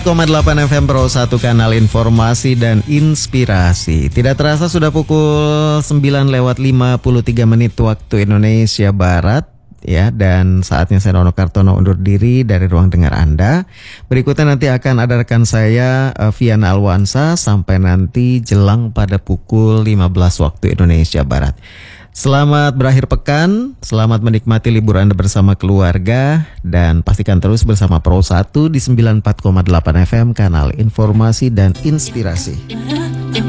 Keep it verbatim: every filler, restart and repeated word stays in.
koma delapan F M Pro satu, kanal informasi dan inspirasi. Tidak terasa sudah pukul sembilan lewat lima puluh tiga menit waktu Indonesia Barat, ya, dan saatnya saya Nono Kartono undur diri dari ruang dengar Anda. Berikutnya nanti akan ada rekan saya uh, Viana Alwansa sampai nanti jelang pada pukul lima belas waktu Indonesia Barat. Selamat berakhir pekan, selamat menikmati libur Anda bersama keluarga, dan pastikan terus bersama Pro satu di sembilan puluh empat koma delapan F M, kanal informasi dan inspirasi.